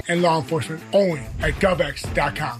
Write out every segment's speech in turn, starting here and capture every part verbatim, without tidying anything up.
and law enforcement only at GovX dot com.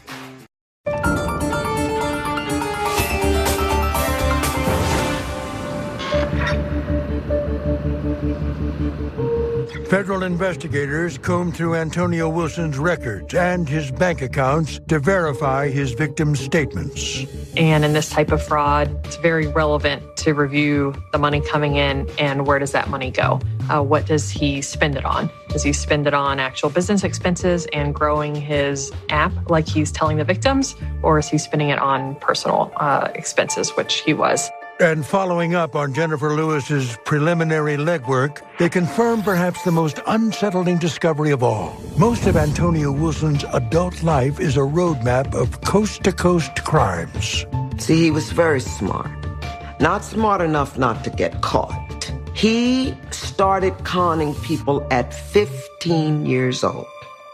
Federal investigators combed through Antonio Wilson's records and his bank accounts to verify his victims' statements. And in this type of fraud, it's very relevant to review the money coming in and where does that money go? Uh, what does he spend it on? Does he spend it on actual business expenses and growing his app like he's telling the victims? Or is he spending it on personal uh, expenses, which he was? And following up on Jennifer Lewis's preliminary legwork, they confirm perhaps the most unsettling discovery of all. Most of Antonio Wilson's adult life is a roadmap of coast-to-coast crimes. See, he was very smart. Not smart enough not to get caught. He started conning people at fifteen years old.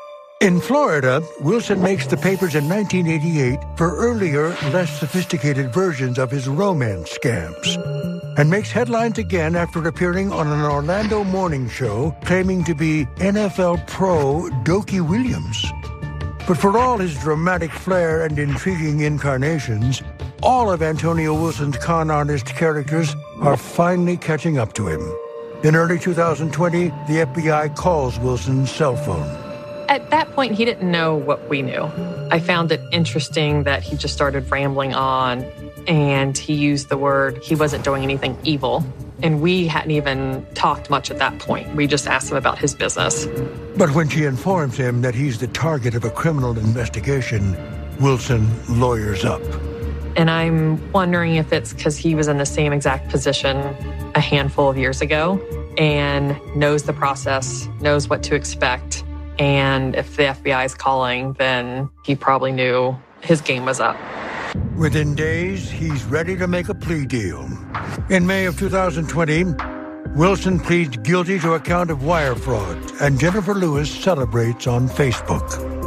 In Florida, Wilson makes the papers in nineteen eighty-eight for earlier, less sophisticated versions of his romance scams, and makes headlines again after appearing on an Orlando morning show claiming to be N F L pro Dokie Williams. But for all his dramatic flair and intriguing incarnations, all of Antonio Wilson's con artist characters are finally catching up to him. In early two thousand twenty, the F B I calls Wilson's cell phone. At that point, he didn't know what we knew. I found it interesting that he just started rambling on and he used the word, he wasn't doing anything evil. And we hadn't even talked much at that point. We just asked him about his business. But when she informs him that he's the target of a criminal investigation, Wilson lawyers up. And I'm wondering if it's because he was in the same exact position a handful of years ago and knows the process, knows what to expect. And if the F B I is calling, then he probably knew his game was up. Within days, he's ready to make a plea deal. In May of two thousand twenty, Wilson pleads guilty to a count of wire fraud, and Jennifer Lewis celebrates on Facebook.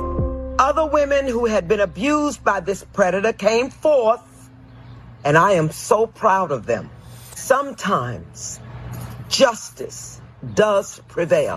Other women who had been abused by this predator came forth, and I am so proud of them. Sometimes justice does prevail.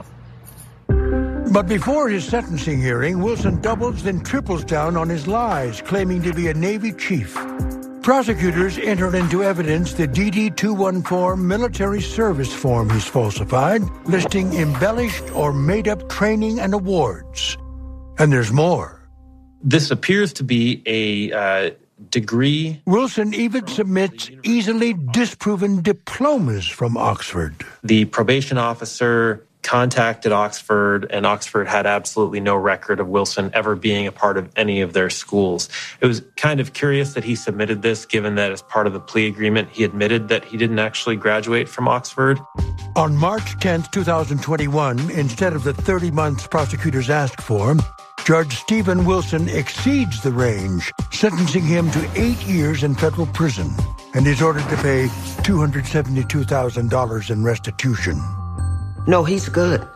But before his sentencing hearing, Wilson doubles then triples down on his lies, claiming to be a Navy chief. Prosecutors entered into evidence the D D two one four military service form he's falsified, listing embellished or made-up training and awards. And there's more. This appears to be a uh, degree. Wilson even submits easily disproven diplomas from Oxford. The probation officer contacted Oxford, and Oxford had absolutely no record of Wilson ever being a part of any of their schools. It was kind of curious that he submitted this, given that as part of the plea agreement, he admitted that he didn't actually graduate from Oxford. On March tenth, twenty twenty-one, instead of the thirty months prosecutors asked for, Judge Stephen Wilson exceeds the range, sentencing him to eight years in federal prison, and is ordered to pay two hundred seventy-two thousand dollars in restitution. No, he's good.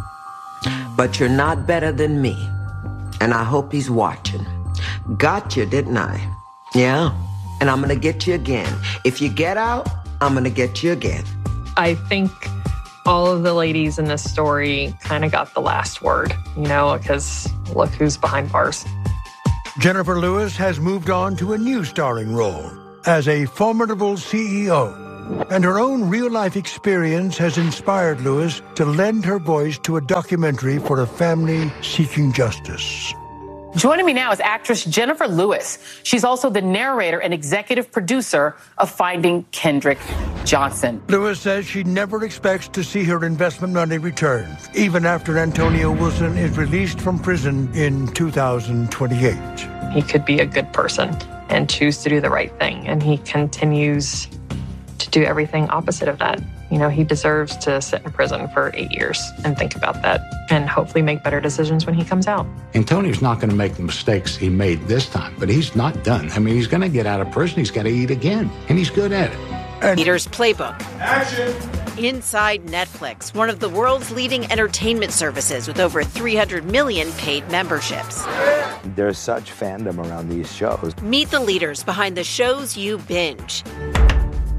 But you're not better than me. And I hope he's watching. Got you, didn't I? Yeah. And I'm going to get you again. If you get out, I'm going to get you again. I think all of the ladies in this story kind of got the last word, you know, because look who's behind bars. Jennifer Lewis has moved on to a new starring role as a formidable C E O. And her own real-life experience has inspired Lewis to lend her voice to a documentary for a family seeking justice. Joining me now is actress Jennifer Lewis. She's also the narrator and executive producer of Finding Kendrick Johnson. Lewis says she never expects to see her investment money returned, even after Antonio Wilson is released from prison in two thousand twenty-eight. He could be a good person and choose to do the right thing, and he continues to do everything opposite of that. You know, he deserves to sit in prison for eight years and think about that and hopefully make better decisions when he comes out. Antonio's not going to make the mistakes he made this time, but he's not done. I mean, he's going to get out of prison. He's got to eat again, and he's good at it. And Leaders Playbook. Action! Inside Netflix, one of the world's leading entertainment services with over three hundred million paid memberships. There's such fandom around these shows. Meet the leaders behind the shows you binge.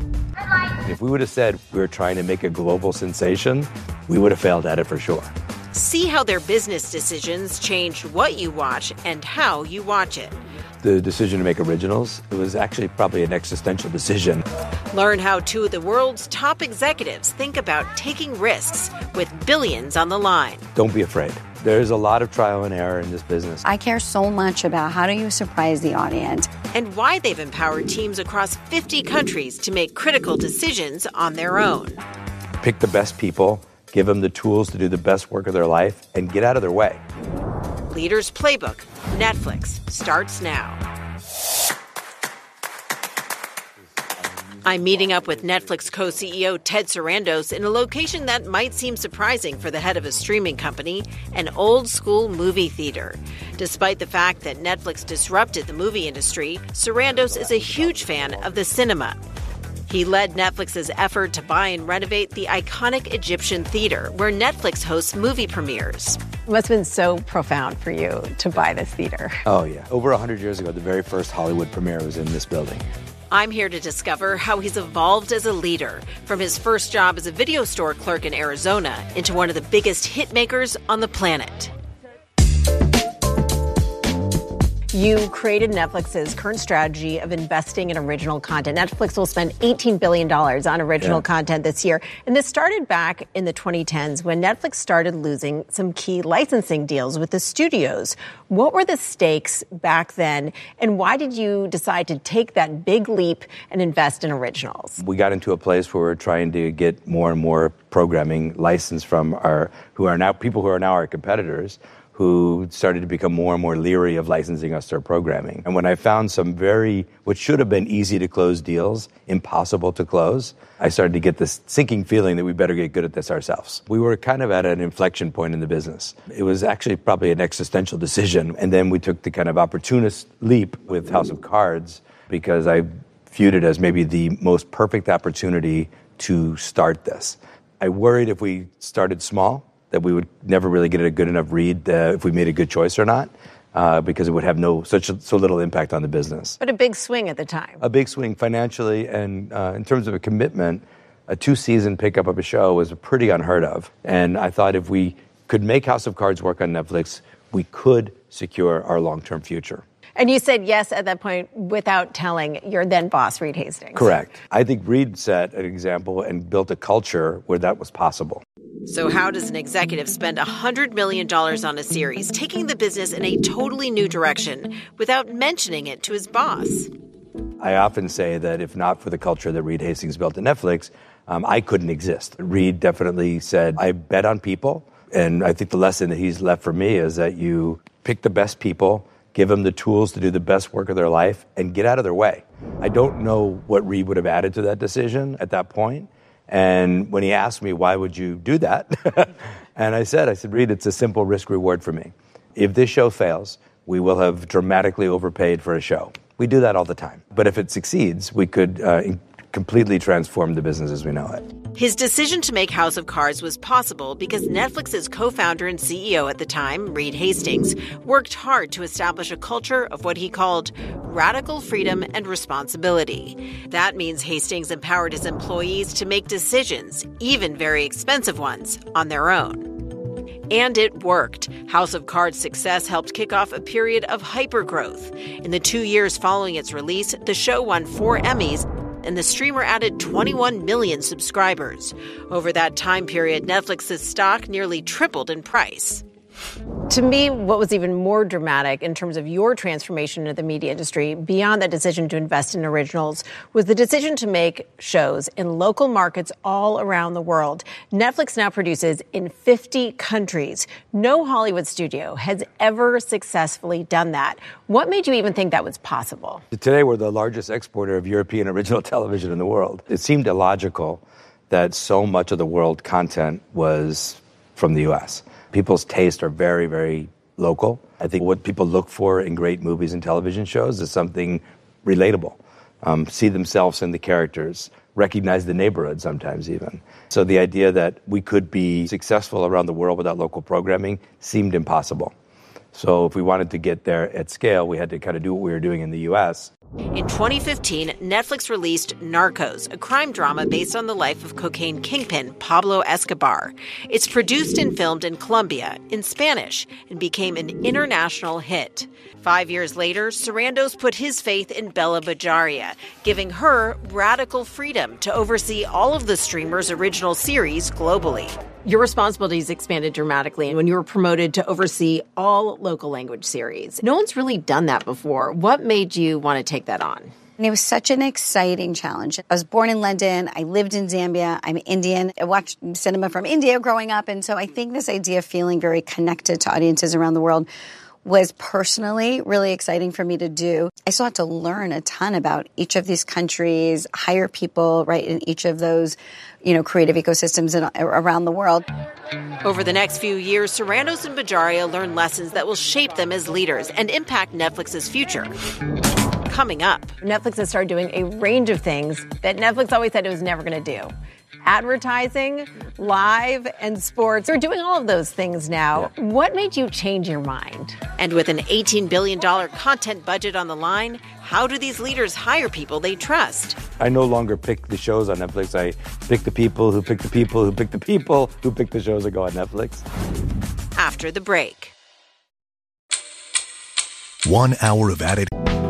If we would have said we were trying to make a global sensation, we would have failed at it for sure. See how their business decisions changed what you watch and how you watch it. The decision to make originals, it was actually probably an existential decision. Learn how two of the world's top executives think about taking risks with billions on the line. Don't be afraid. There's a lot of trial and error in this business. I care so much about how do you surprise the audience. And why they've empowered teams across fifty countries to make critical decisions on their own. Pick the best people, give them the tools to do the best work of their life, and get out of their way. Leaders Playbook, Netflix, starts now. I'm meeting up with Netflix co-C E O Ted Sarandos in a location that might seem surprising for the head of a streaming company, an old-school movie theater. Despite the fact that Netflix disrupted the movie industry, Sarandos is a huge fan of the cinema. He led Netflix's effort to buy and renovate the iconic Egyptian theater, where Netflix hosts movie premieres. It must have been so profound for you to buy this theater. Oh, yeah. Over one hundred years ago, the very first Hollywood premiere was in this building. I'm here to discover how he's evolved as a leader, from his first job as a video store clerk in Arizona into one of the biggest hit makers on the planet. You created Netflix's current strategy of investing in original content. Netflix will spend eighteen billion dollars on original yeah. content this year. And this started back in the twenty tens when Netflix started losing some key licensing deals with the studios. What were the stakes back then? And why did you decide to take that big leap and invest in originals? We got into a place where we're trying to get more and more programming licensed from our, who are now people who are now our competitors, who started to become more and more leery of licensing us their programming. And when I found some very, what should have been easy to close deals, impossible to close, I started to get this sinking feeling that we better get good at this ourselves. We were kind of at an inflection point in the business. It was actually probably an existential decision. And then we took the kind of opportunist leap with House of Cards because I viewed it as maybe the most perfect opportunity to start this. I worried if we started small, that we would never really get a good enough read uh, if we made a good choice or not, uh, because it would have no such a, so little impact on the business. But a big swing at the time. A big swing financially, and uh, in terms of a commitment, a two-season pickup of a show was pretty unheard of. And I thought if we could make House of Cards work on Netflix, we could secure our long-term future. And you said yes at that point without telling your then boss, Reed Hastings. Correct. I think Reed set an example and built a culture where that was possible. So how does an executive spend one hundred million dollars on a series, taking the business in a totally new direction without mentioning it to his boss? I often say that if not for the culture that Reed Hastings built at Netflix, um, I couldn't exist. Reed definitely said, I bet on people. And I think the lesson that he's left for me is that you pick the best people, give them the tools to do the best work of their life, and get out of their way. I don't know what Reed would have added to that decision at that point. And when he asked me, why would you do that? And I said, I said, Reed, it's a simple risk reward for me. If this show fails, we will have dramatically overpaid for a show. We do that all the time. But if it succeeds, we could uh, completely transform the business as we know it. His decision to make House of Cards was possible because Netflix's co-founder and C E O at the time, Reed Hastings, worked hard to establish a culture of what he called radical freedom and responsibility. That means Hastings empowered his employees to make decisions, even very expensive ones, on their own. And it worked. House of Cards' success helped kick off a period of hypergrowth. In the two years following its release, the show won four Emmys, and the streamer added twenty-one million subscribers. Over that time period, Netflix's stock nearly tripled in price. To me, what was even more dramatic in terms of your transformation into the media industry, beyond that decision to invest in originals, was the decision to make shows in local markets all around the world. Netflix now produces in fifty countries. No Hollywood studio has ever successfully done that. What made you even think that was possible? Today, we're the largest exporter of European original television in the world. It seemed illogical that so much of the world content was from the U S People's tastes are very, very local. I think what people look for in great movies and television shows is something relatable. Um, see themselves in the characters, recognize the neighborhood sometimes even. So the idea that we could be successful around the world without local programming seemed impossible. So if we wanted to get there at scale, we had to kind of do what we were doing in the U S. In twenty fifteen, Netflix released Narcos, a crime drama based on the life of cocaine kingpin Pablo Escobar. It's produced and filmed in Colombia in Spanish and became an international hit. Five years later, Sarandos put his faith in Bella Bajaria, giving her radical freedom to oversee all of the streamer's original series globally. Your responsibilities expanded dramatically when you were promoted to oversee all local language series. No one's really done that before. What made you want to take that on? And it was such an exciting challenge. I was born in London. I lived in Zambia. I'm Indian. I watched cinema from India growing up. And so I think this idea of feeling very connected to audiences around the world was personally really exciting for me to do. I still had to learn a ton about each of these countries, hire people, right, in each of those, you know, creative ecosystems in, around the world. Over the next few years, Sarandos and Bajaria learn lessons that will shape them as leaders and impact Netflix's future. Coming up, Netflix has started doing a range of things that Netflix always said it was never going to do. Advertising, live, and sports. You're doing all of those things now. Yeah. What made you change your mind? And with an eighteen billion dollars content budget on the line, how do these leaders hire people they trust? I no longer pick the shows on Netflix. I pick the people who pick the people who pick the people who pick the shows that go on Netflix. After the break. One hour of added...